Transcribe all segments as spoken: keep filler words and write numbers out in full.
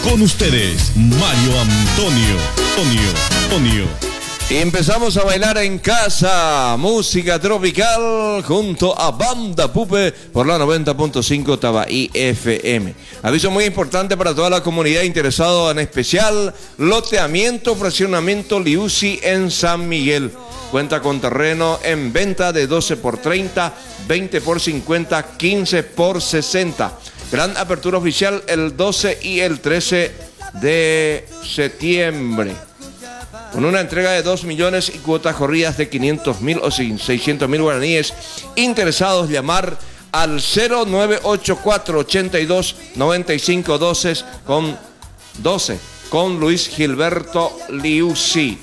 Con ustedes, Mario Antonio, Antonio, Antonio. Y empezamos a bailar en casa, música tropical junto a Banda Pupe por la noventa punto cinco Tabaí F M. Aviso muy importante para toda la comunidad interesada, en especial loteamiento, fraccionamiento Liusi en San Miguel. Cuenta con terreno en venta de doce por treinta, veinte por cincuenta, quince por sesenta. Gran apertura oficial el doce y el trece de septiembre. Con una entrega de dos millones y cuotas corridas de quinientos mil o seiscientos mil guaraníes. Interesados, llamar al cero nueve ocho cuatro, ochenta y dos, noventa y cinco, doce con doce con Luis Gilberto Liusi.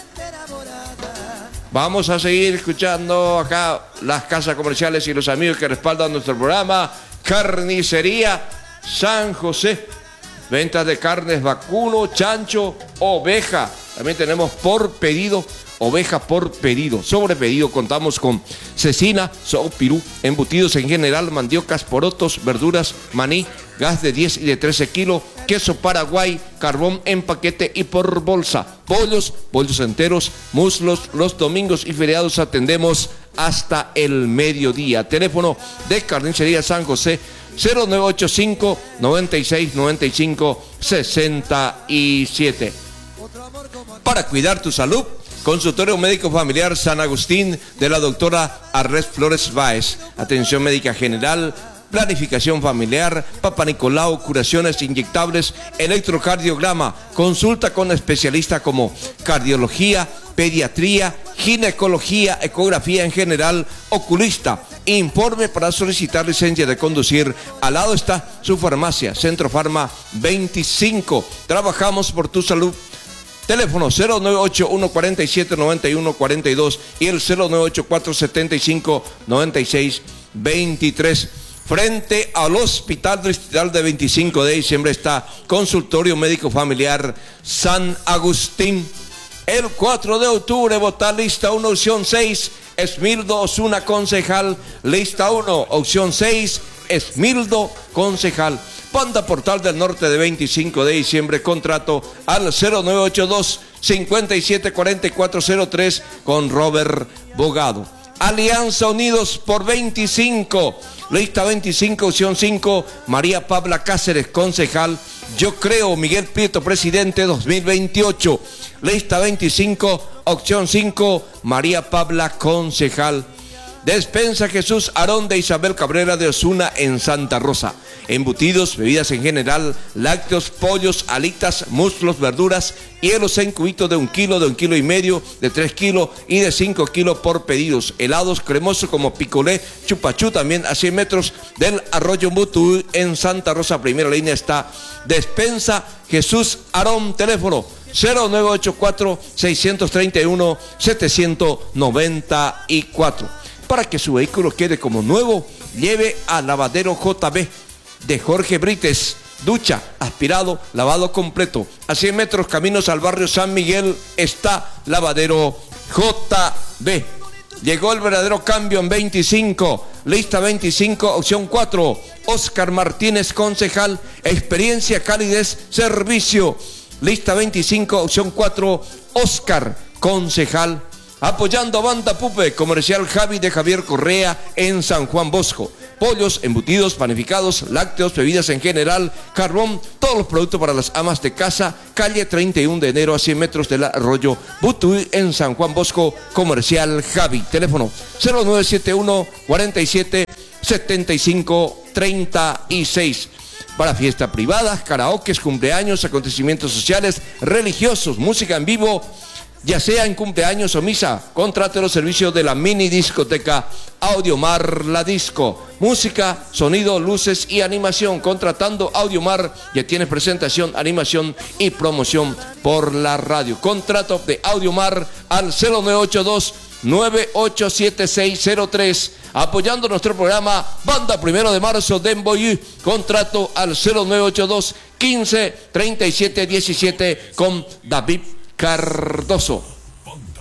Vamos a seguir escuchando acá las casas comerciales y los amigos que respaldan nuestro programa. Carnicería San José. Ventas de carnes vacuno, chancho, oveja. También tenemos por pedido, oveja por pedido. Sobre pedido contamos con cecina, sopirú, embutidos en general, mandiocas, porotos, verduras, maní, gas de diez y de trece kilos, queso Paraguay, carbón en paquete y por bolsa. Pollos, pollos enteros, muslos, los domingos y feriados atendemos hasta el mediodía. Teléfono de Carnicería San José, cero nueve ocho cinco, noventa y seis, noventa y cinco, sesenta y siete. Para cuidar tu salud, consultorio médico familiar San Agustín de la doctora Arres Flores Báez. Atención médica general, planificación familiar, Papa Nicolau, curaciones inyectables, electrocardiograma, consulta con especialistas como cardiología, pediatría, ginecología, ecografía en general, oculista. Informe para solicitar licencia de conducir. Al lado está su farmacia, Centro Farma veinticinco. Trabajamos por tu salud. Teléfono cero nueve ocho uno, cuatro siete, nueve uno cuatro dos y el cero nueve ocho cuatro, siete cinco, nueve seis, dos tres. Frente al Hospital Distrital de veinticinco de diciembre está Consultorio Médico Familiar San Agustín. El cuatro de octubre, votar lista uno, opción seis, Esmildo Osuna, concejal. Lista uno, opción seis, Esmildo, concejal. Banda Portal del Norte de veinticinco de diciembre, contrato al cero nueve ocho dos, cinco siete cuatro cuatro cero tres con Robert Bogado. Alianza Unidos por veinticinco, lista veinticinco, opción cinco, María Pabla Cáceres, concejal. Yo creo, Miguel Prieto, presidente dos mil veintiocho, lista veinticinco, opción cinco, María Pabla, concejal. Despensa Jesús Aarón de Isabel Cabrera de Osuna en Santa Rosa. Embutidos, bebidas en general, lácteos, pollos, alitas, muslos, verduras, hielos en cubitos de un kilo, de un kilo y medio, de tres kilos y de cinco kilos por pedidos. Helados cremosos como picolé, chupachú, también a cien metros del Arroyo Mutu en Santa Rosa. Primera línea está Despensa Jesús Aarón. Teléfono cero nueve ocho cuatro, seis tres uno, siete nueve cuatro. Para que su vehículo quede como nuevo, lleve a Lavadero J B de Jorge Brites. Ducha, aspirado, lavado completo. A cien metros caminos al barrio San Miguel está Lavadero J B. Llegó el verdadero cambio en veinticinco. Lista veinticinco, opción cuatro. Oscar Martínez, concejal. Experiencia, calidez, servicio. Lista veinticinco, opción cuatro. Oscar, concejal. Apoyando a Banda Pupe, comercial Javi de Javier Correa en San Juan Bosco. Pollos, embutidos, panificados, lácteos, bebidas en general, carbón, todos los productos para las amas de casa. Calle treinta y uno de enero a cien metros del Arroyo Butuy en San Juan Bosco, comercial Javi. Teléfono cero nueve siete uno, cuatro siete, siete cinco, tres seis. Para fiestas privadas, karaokes, cumpleaños, acontecimientos sociales, religiosos, música en vivo, ya sea en cumpleaños o misa, contrate los servicios de la mini discoteca Audiomar La Disco. Música, sonido, luces y animación. Contratando Audiomar, ya tienes presentación, animación y promoción por la radio. Contrato de Audiomar al cero nueve ocho dos, nueve ocho siete seis cero tres. Apoyando nuestro programa Banda Primero de Marzo de Emboyú. Contrato al cero nueve ocho dos, quince, treinta y siete diecisiete con David Cardoso.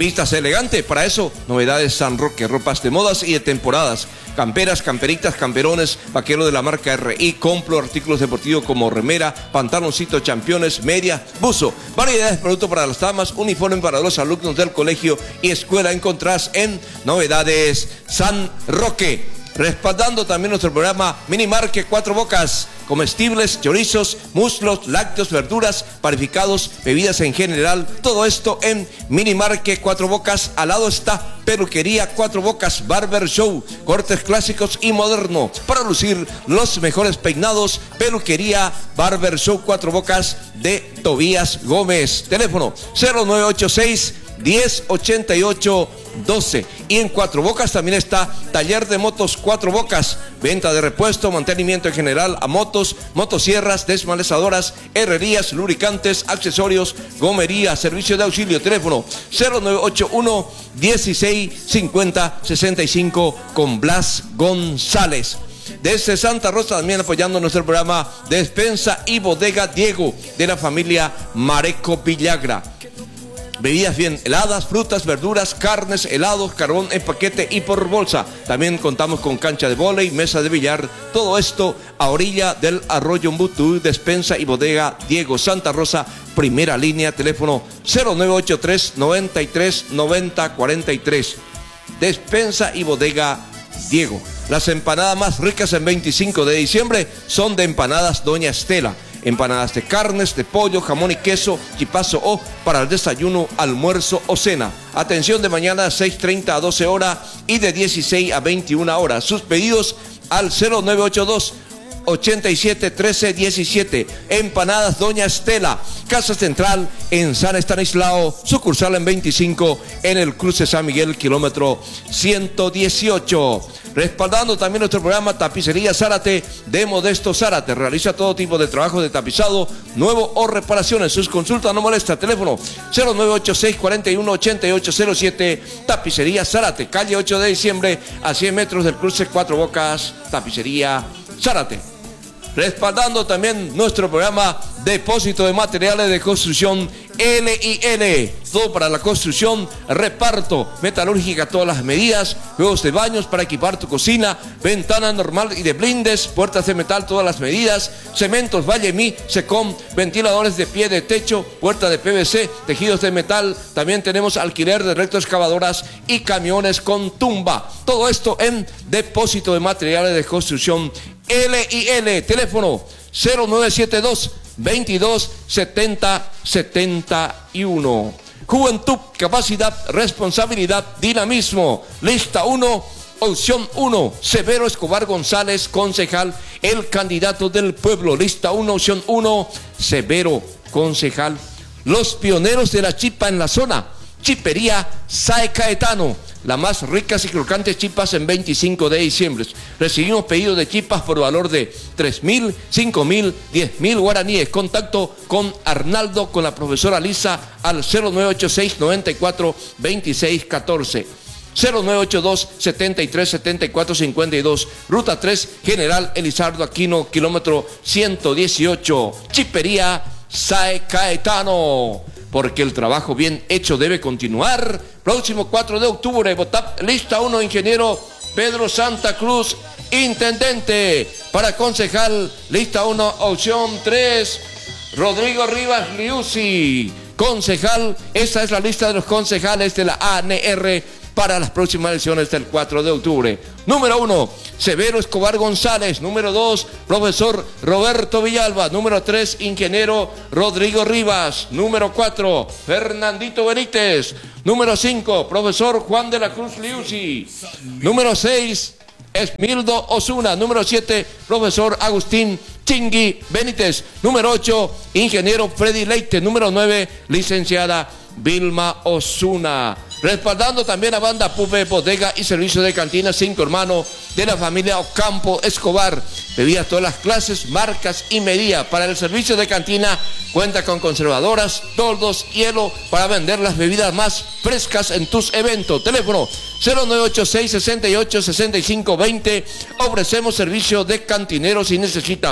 Vistas elegante, para eso, novedades San Roque, ropas de modas y de temporadas, camperas, camperitas, camperones, vaquero de la marca R I, compro artículos deportivos como remera, pantaloncito, championes, media, buzo, variedades de productos para las damas, uniforme para los alumnos del colegio y escuela, encontrás en Novedades San Roque. Respaldando también nuestro programa Minimarket Cuatro Bocas, comestibles, chorizos, muslos, lácteos, verduras, panificados, bebidas en general, todo esto en Minimarket Cuatro Bocas. Al lado está Peluquería Cuatro Bocas, Barber Show, cortes clásicos y moderno, para lucir los mejores peinados. Peluquería Barber Show Cuatro Bocas de Tobías Gómez. Teléfono cero nueve ocho seis, diez ochenta y ocho doce. Y en Cuatro Bocas también está Taller de Motos Cuatro Bocas, venta de repuesto, mantenimiento en general a motos, motosierras, desmalezadoras, herrerías, lubricantes, accesorios, gomería, servicio de auxilio. Teléfono cero nueve ocho uno, dieciséis cincuenta sesenta y cinco con Blas González. Desde Santa Rosa también apoyando nuestro programa Despensa y Bodega Diego, de la familia Mareco Villagra. Bebidas bien heladas, frutas, verduras, carnes, helados, carbón en paquete y por bolsa. También contamos con cancha de vóley, mesa de billar. Todo esto a orilla del arroyo Mbutú. Despensa y Bodega Diego, Santa Rosa, primera línea. Teléfono cero nueve ocho tres, noventa y tres, noventa cuarenta y tres. Despensa y Bodega Diego. Las empanadas más ricas en veinticinco de diciembre son de Empanadas Doña Estela. Empanadas de carnes, de pollo, jamón y queso, chipazo o para el desayuno, almuerzo o cena. Atención de mañana a seis treinta a doce horas y de dieciséis a veintiuna horas. Sus pedidos al cero nueve ocho dos, ochenta y siete, trece diecisiete. Empanadas Doña Estela, Casa Central en San Estanislao, sucursal en veinticinco en el cruce San Miguel, kilómetro ciento dieciocho. Respaldando también nuestro programa Tapicería Zárate de Modesto Zárate. Realiza todo tipo de trabajo de tapizado, nuevo o reparaciones. Sus consultas no molesta. Teléfono cero nueve ocho seis, cuarenta y uno, ochenta y ocho cero siete. Tapicería Zárate, calle ocho de diciembre, a cien metros del cruce Cuatro Bocas. Tapicería Zárate. Respaldando también nuestro programa Depósito de Materiales de Construcción L y L, todo para la construcción, reparto, metalúrgica, todas las medidas, juegos de baños para equipar tu cocina, ventana normal y de blindes, puertas de metal, todas las medidas, cementos, Vallemí, Secom, ventiladores de pie de techo, puerta de P V C, tejidos de metal. También tenemos alquiler de retroexcavadoras y camiones con tumba. Todo esto en Depósito de Materiales de Construcción L y L. Teléfono cero nueve siete dos, veintidós, setenta, setenta y uno. Juventud, capacidad, responsabilidad, dinamismo. Lista uno, opción uno. Severo Escobar González, concejal, el candidato del pueblo. Lista uno, opción uno. Severo, concejal. Los pioneros de la chipa en la zona. Chipería Sae Caetano, las más ricas y crocantes chipas en veinticinco de diciembre. Recibimos pedidos de chipas por valor de tres mil, cinco mil, diez mil guaraníes. Contacto con Arnaldo, con la profesora Lisa al cero nueve ocho seis, noventa y cuatro, veintiséis catorce. cero nueve ocho dos, setenta y tres, setenta y cuatro cincuenta y dos. Ruta tres, General Elizardo Aquino, kilómetro ciento dieciocho. Chipería Sae Caetano, porque el trabajo bien hecho debe continuar. Próximo cuatro de octubre, vota lista uno, ingeniero Pedro Santa Cruz, intendente. Para concejal, lista uno, opción tres, Rodrigo Rivas Liuzzi, concejal. Esta es la lista de los concejales de la A N R para las próximas elecciones del cuatro de octubre. Número uno, Severo Escobar González. Número dos, profesor Roberto Villalba. Número tres, ingeniero Rodrigo Rivas. Número cuatro, Fernandito Benítez. Número cinco, profesor Juan de la Cruz Liuzzi. Número seis, Esmildo Osuna. Número siete, profesor Agustín Chingui Benítez. Número ocho, ingeniero Freddy Leite. Número nueve, licenciada Vilma Osuna. Respaldando también a Banda Pupe, bodega y servicio de cantina Cinco Hermanos de la familia Ocampo Escobar. Bebidas todas las clases, marcas y medidas. Para el servicio de cantina cuenta con conservadoras, toldos, hielo para vender las bebidas más frescas en tus eventos. Teléfono cero nueve ocho seis, sesenta y ocho, sesenta y cinco veinte. Ofrecemos servicio de cantineros si necesitan.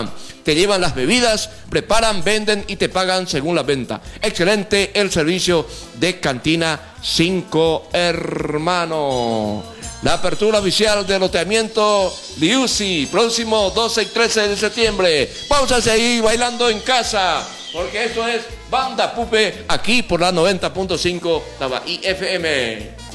te llevan las bebidas, preparan, venden y te pagan según la venta. Excelente el servicio de Cantina Cinco Hermanos. La apertura oficial del loteamiento Liusi, próximo doce y trece de septiembre. Vamos a seguir bailando en casa, porque esto es Banda Pupe, aquí por la noventa punto cinco Tabaí F M.